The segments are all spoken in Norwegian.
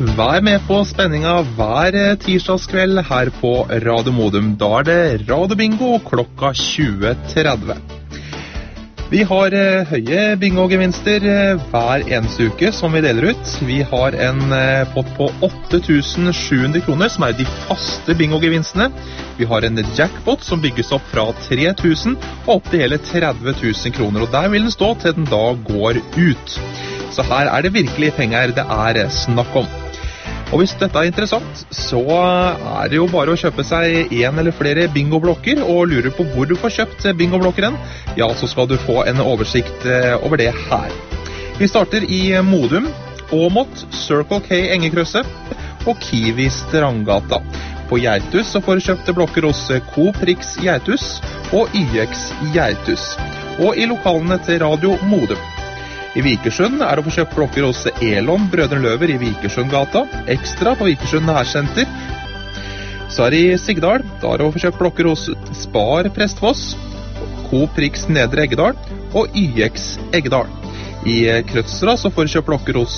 Vær med på spenninga hver tirsdagskveld her på Radio Modum. Da det Radio Bingo klokka 20:30. Vi har høye bingo-gevinster hver eneste uke som vi deler ut. Vi har en pott på 8.700 kroner som de faste bingo-gevinstene. Vi har en jackpot som bygges opp fra 3.000 og opp til hele 30.000 kroner. Og der vil den stå til den da går ut. Så her det virkelig penger det snakk om. Og hvis dette interessant, så det jo bare å kjøpe seg en eller flere bingoblokker, og lurer på hvor du får kjøpt bingoblokkeren, ja, så skal du få en oversikt over det her. Vi starter i Modum, Åmot, Circle K Engekrøsset og Kiwi Strandgata. På Gjertus så får du kjøpt blokker hos Coop Rix Gjertus og YX Gjertus. Og i lokalene til Radio Modum. I Vikersund det å få kjøpt blokker hos Elon Brødrene Løver i Vikersundgata, Ekstra på Vikersund Nærsenter. Så det i Sigdal, da det å få kjøpt blokker hos Spar Prestfoss, Coop Rix Nedre Eggedal og YX Eggedal. I Krødsra så får du kjøpt blokker hos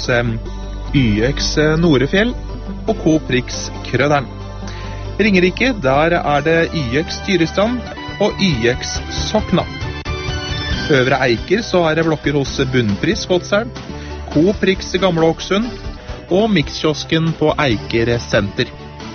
YX Norefjell og Coop Rix Krøderen. Ringerike, der det YX Tyrestrand og YX Sokna. Øvre Eiker så det blokker hos Bunnpris Godselv, Coop Rix Gamle Åksund og Mixkiosken på Eiker Senter.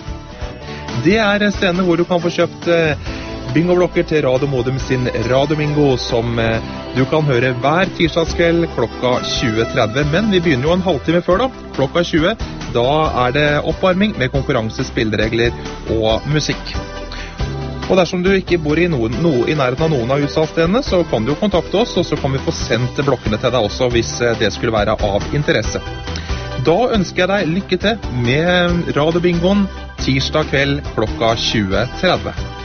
Det stedene hvor du kan få kjøpt bingoblokker til Radio Modum sin Radio Bingo som du kan høre hver tirsdagskveld klokka 20:30. Men vi begynner jo en halvtime før da, klokka 20. Da det oppvarming med konkurransespilleregler og musikk. Og dersom du ikke bor i nærheten av noen av utsalgsstedene, så kan du jo kontakte oss, og så kan vi få sendt blokkene til deg også, hvis det skulle være av interesse. Da ønsker jeg deg lykke til med Radio Bingoen tirsdag kveld klokka 20:30.